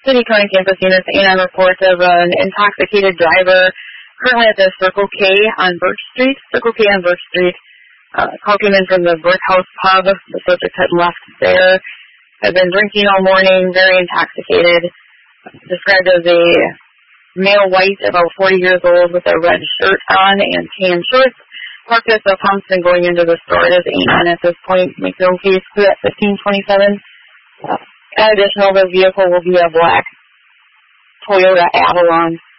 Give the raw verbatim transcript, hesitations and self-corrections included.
City County Campus Units A nine report of an intoxicated driver currently at the Circle K on Birch Street. Circle K on Birch Street. Uh, call came in from the Brick House Pub. The subject had left there. Had been drinking all morning, very intoxicated. Described as a male white, about forty years old, with a red shirt on and tan shorts. Parked at the pumps and going into the store. It is A nine at this point. Make your own case. Clear at fifteen twenty-seven. Uh, additional, the vehicle will be a black Toyota Avalon.